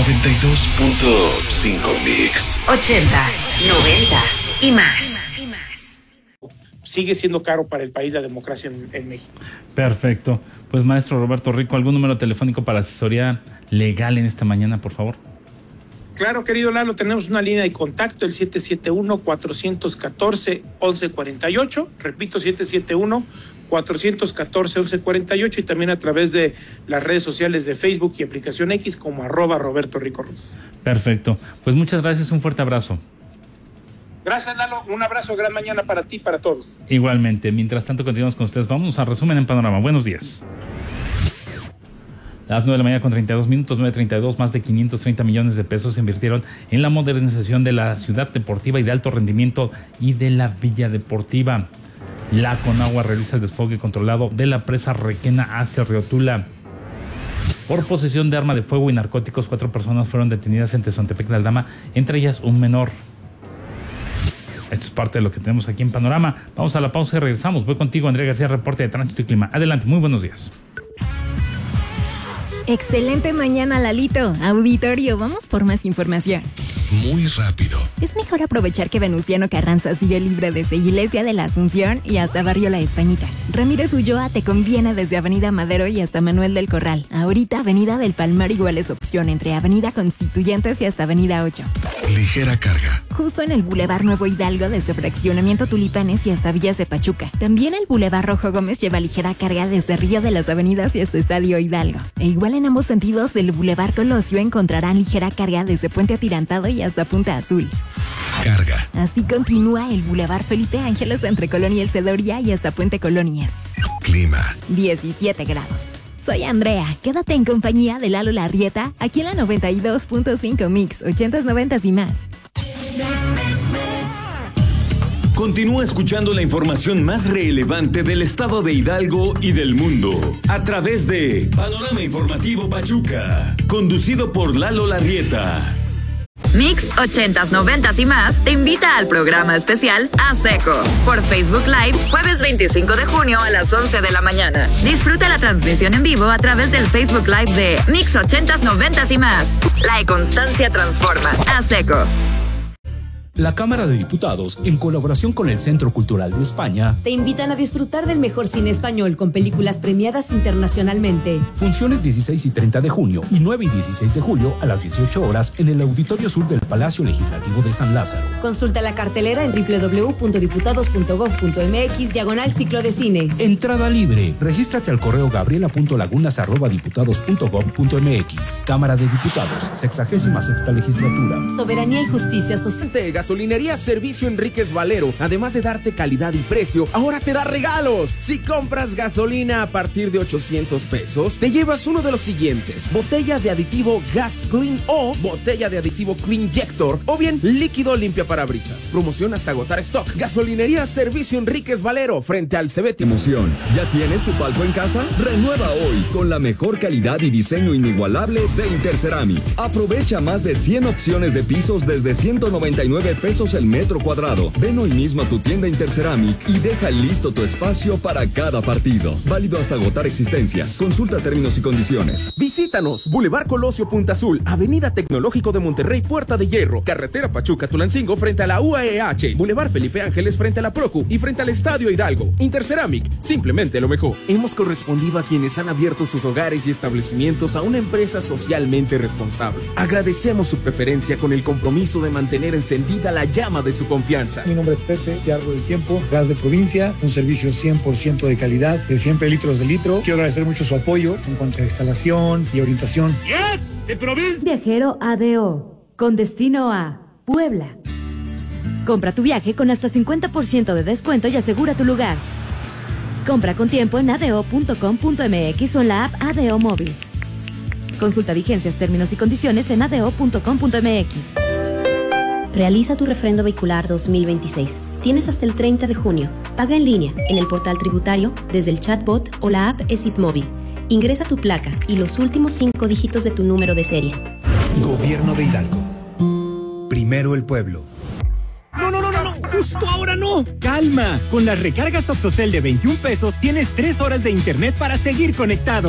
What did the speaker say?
92.5 Mix. 80s, 90s y más. Sigue siendo caro para el país la democracia en México. Perfecto. Pues maestro Roberto Rico, ¿algún número telefónico para asesoría legal en esta mañana, por favor? Claro, querido Lalo, tenemos una línea de contacto, el 771-414-1148. Repito, 771-414-1148 y también a través de las redes sociales de Facebook y aplicación X como @Roberto Rico Ruz. Perfecto. Pues muchas gracias, un fuerte abrazo. Gracias, Lalo. Un abrazo, gran mañana para ti y para todos. Igualmente. Mientras tanto, continuamos con ustedes. Vamos a resumen en panorama. Buenos días. A las 9 de la mañana con 32 minutos, 9:32, más de 530 millones de pesos se invirtieron en la modernización de la ciudad deportiva y de alto rendimiento y de la Villa Deportiva. La Conagua realiza el desfogue controlado de la presa Requena hacia Río Tula. Por posesión de arma de fuego y narcóticos, 4 personas fueron detenidas en Tezontepec de Aldama, entre ellas un menor. Esto es parte de lo que tenemos aquí en Panorama. Vamos a la pausa y regresamos. Voy contigo, Andrea García, reporte de tránsito y clima. Adelante, muy buenos días. Excelente mañana, Lalito. Auditorio, vamos por más información. Muy rápido. Es mejor aprovechar que Venustiano Carranza sigue libre desde Iglesia de la Asunción y hasta Barrio La Españita. Ramírez Ulloa te conviene desde Avenida Madero y hasta Manuel del Corral. Ahorita Avenida del Palmar igual es opción entre Avenida Constituyentes y hasta Avenida 8. Ligera carga. Justo en el Boulevard Nuevo Hidalgo desde Fraccionamiento Tulipanes y hasta Villas de Pachuca. También el Boulevard Rojo Gómez lleva ligera carga desde Río de las Avenidas y hasta Estadio Hidalgo. E igual en ambos sentidos del Boulevard Colosio encontrarán ligera carga desde Puente Atirantado y hasta Punta Azul. Carga. Así continúa el Boulevard Felipe Ángeles entre Colonia El Cedoria y hasta Puente Colonias. Clima. 17 grados. Soy Andrea, quédate en compañía de Lalo Larrieta, aquí en la 92.5 Mix, 80s, 90s y más. Continúa escuchando la información más relevante del estado de Hidalgo y del mundo a través de Panorama Informativo Pachuca, conducido por Lalo Larrieta. Mix 80s, 90s y más te invita al programa especial A Seco por Facebook Live, jueves 25 de junio a las 11 de la mañana. Disfruta la transmisión en vivo a través del Facebook Live de Mix 80s, 90s y más. La constancia transforma. A Seco. La Cámara de Diputados, en colaboración con el Centro Cultural de España, te invitan a disfrutar del mejor cine español con películas premiadas internacionalmente. Funciones 16 y 30 de junio y 9 y 16 de julio a las 18 horas en el Auditorio Sur del Palacio Legislativo de San Lázaro. Consulta la cartelera en www.diputados.gov.mx/ciclo de cine. Entrada libre. Regístrate al correo gabriela.lagunas@diputados.gov.mx. Cámara de Diputados, 66ª legislatura. Soberanía y justicia social. Gasolinería Servicio Enríquez Valero, además de darte calidad y precio, ahora te da regalos. Si compras gasolina a partir de 800 pesos, te llevas uno de los siguientes: botella de aditivo Gas Clean o botella de aditivo Cleanjector, o bien líquido limpia parabrisas. Promoción hasta agotar stock. Gasolinería Servicio Enríquez Valero, frente al Cebeti. Emoción, ¿ya tienes tu palco en casa? Renueva hoy con la mejor calidad y diseño inigualable de Interceramic. Aprovecha más de 100 opciones de pisos desde 199 pesos el metro cuadrado. Ven hoy mismo a tu tienda Interceramic y deja listo tu espacio para cada partido. Válido hasta agotar existencias. Consulta términos y condiciones. Visítanos, Boulevard Colosio Punta Azul, Avenida Tecnológico de Monterrey, Puerta de Hierro, Carretera Pachuca-Tulancingo frente a la UAEH, Boulevard Felipe Ángeles frente a la Procu y frente al Estadio Hidalgo. Interceramic, simplemente lo mejor. Hemos correspondido a quienes han abierto sus hogares y establecimientos a una empresa socialmente responsable. Agradecemos su preferencia con el compromiso de mantener encendida la llama de su confianza. Mi nombre es Pepe, de Árbol del Tiempo, gas de provincia, un servicio 100% de calidad, de 100 litros de litro. Quiero agradecer mucho su apoyo en cuanto a instalación y orientación. ¡Yes! ¡De provincia! Viajero ADO, con destino a Puebla. Compra tu viaje con hasta 50% de descuento y asegura tu lugar. Compra con tiempo en ado.com.mx o en la app ADO Móvil. Consulta vigencias, términos y condiciones en ado.com.mx. Realiza tu refrendo vehicular 2026. Tienes hasta el 30 de junio. Paga en línea, en el portal tributario, desde el chatbot o la app ESIT Móvil. Ingresa tu placa y los últimos 5 dígitos de tu número de serie. Gobierno de Hidalgo. Primero el pueblo. ¡No! ¡Justo ahora no! ¡Calma! Con las recargas Oxocel de 21 pesos tienes 3 horas de internet para seguir conectado.